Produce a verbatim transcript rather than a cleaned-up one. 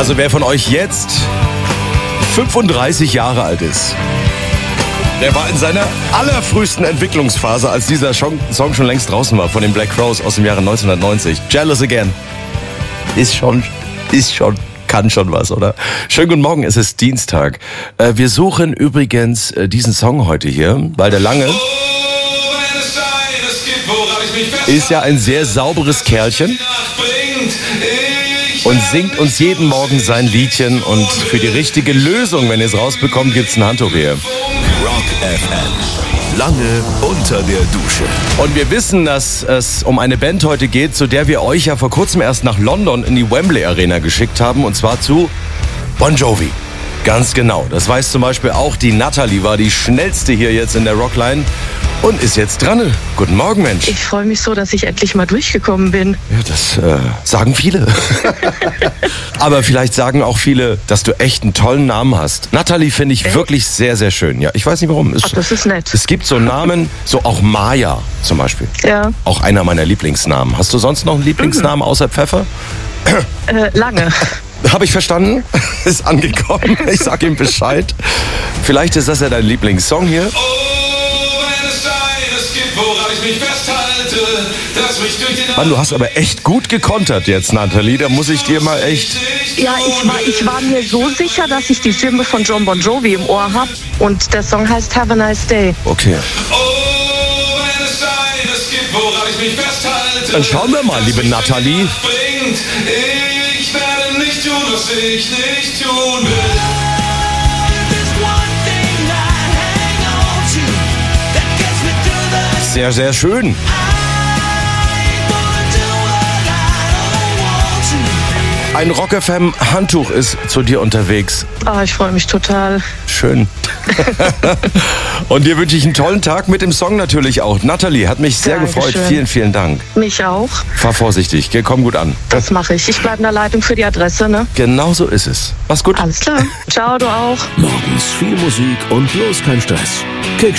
Also wer von euch jetzt fünfunddreißig Jahre alt ist, der war in seiner allerfrühesten Entwicklungsphase, als dieser Song schon längst draußen war, von den Black Crowes aus dem Jahre neunzehnhundertneunzig. Jealous Again. Ist schon, ist schon, kann schon was, oder? Schönen guten Morgen, es ist Dienstag. Wir suchen übrigens diesen Song heute hier, weil der Lange ist ja ein sehr sauberes Kerlchen und singt uns jeden Morgen sein Liedchen. Und für die richtige Lösung, wenn ihr es rausbekommt, gibt's ein Handtuch hier. Rock F M. Lange unter der Dusche. Und wir wissen, dass es um eine Band heute geht, zu der wir euch ja vor kurzem erst nach London in die Wembley Arena geschickt haben. Und zwar zu Bon Jovi. Ganz genau. Das weiß zum Beispiel auch die Natalie, war die schnellste hier jetzt in der Rockline und ist jetzt dran. Guten Morgen, Mensch. Ich freue mich so, dass ich endlich mal durchgekommen bin. Ja, das äh, sagen viele. Aber vielleicht sagen auch viele, dass du echt einen tollen Namen hast. Natalie finde ich echt? Wirklich sehr, sehr schön. Ja, ich weiß nicht warum. Es, Ach, das ist nett. Es gibt so Namen, so auch Maya zum Beispiel. Ja. Auch einer meiner Lieblingsnamen. Hast du sonst noch einen Lieblingsnamen mhm. außer Pfeffer? Äh, Lange. Habe ich verstanden. Ist angekommen. Ich sag ihm Bescheid. Vielleicht ist das ja dein Lieblingssong hier. Oh, wenn es eines gibt, woran ich mich festhalte, das mich durch den... Mann, du hast aber echt gut gekontert jetzt, Natalie. Da muss ich dir mal echt... Ja, ich war, ich war mir so sicher, dass ich die Stimme von John Bon Jovi im Ohr habe. Und der Song heißt Have a Nice Day. Okay. Oh, wenn es eines gibt, woran ich mich festhalte... Dann schauen wir mal, liebe Natalie. Ich werde nicht tun, was ich nicht tun will. Sehr, sehr schön. Ein Rock F M Handtuch ist zu dir unterwegs. Ah, ich freue mich total. Schön. Und dir wünsche ich einen tollen Tag mit dem Song natürlich auch. Natalie, hat mich sehr Dankeschön. gefreut. Vielen, vielen Dank. Mich auch. Fahr vorsichtig, geh, komm gut an. Das mache ich. Ich bleibe in der Leitung für die Adresse, ne? Genau so ist es. Mach's gut. Alles klar. Ciao, du auch. Morgens viel Musik und bloß kein Stress. Kick